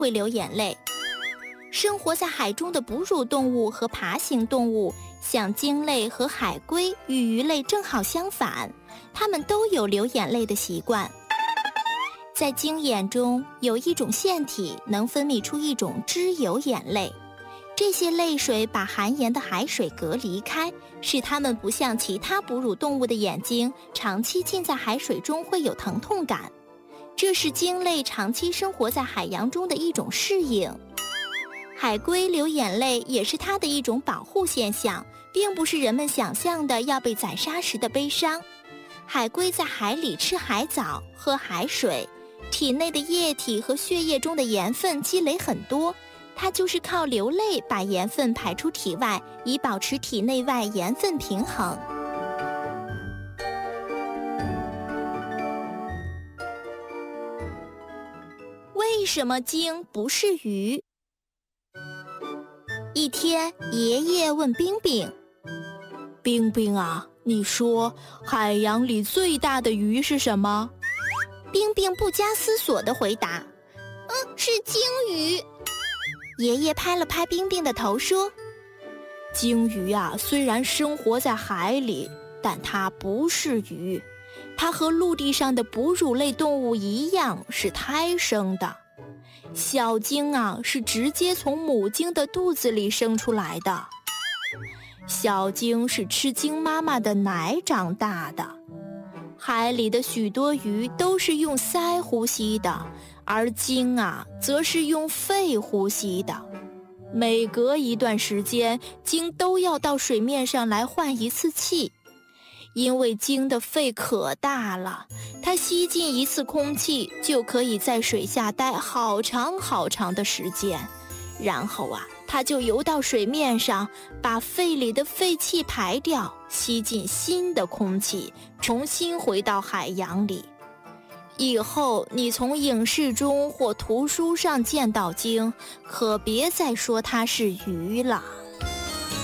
会流眼泪。生活在海中的哺乳动物和爬行动物，像鲸类和海龟与鱼类正好相反，它们都有流眼泪的习惯。在鲸眼中有一种腺体能分泌出一种脂油眼泪，这些泪水把含盐的海水隔离开，使它们不像其他哺乳动物的眼睛长期浸在海水中会有疼痛感。这是鲸类长期生活在海洋中的一种适应。海龟流眼泪也是它的一种保护现象，并不是人们想象的要被宰杀时的悲伤。海龟在海里吃海藻、喝海水，体内的液体和血液中的盐分积累很多，它就是靠流泪把盐分排出体外，以保持体内外盐分平衡。为什么鲸不是鱼？一天，爷爷问冰冰：“ 冰冰啊，你说海洋里最大的鱼是什么？” 冰冰不加思索地回答：“是鲸鱼。”爷爷拍了拍冰冰的头说：“ 鲸鱼啊，虽然生活在海里，但它不是鱼，它和陆地上的哺乳类动物一样是胎生的。小鲸啊，是直接从母鲸的肚子里生出来的。小鲸是吃鲸妈妈的奶长大的。海里的许多鱼都是用鳃呼吸的，而鲸啊，则是用肺呼吸的。每隔一段时间，鲸都要到水面上来换一次气。因为鲸的肺可大了，它吸进一次空气就可以在水下待好长好长的时间，然后啊，它就游到水面上，把肺里的废气排掉，吸进新的空气，重新回到海洋里。以后你从影视中或图书上见到鲸，可别再说它是鱼了。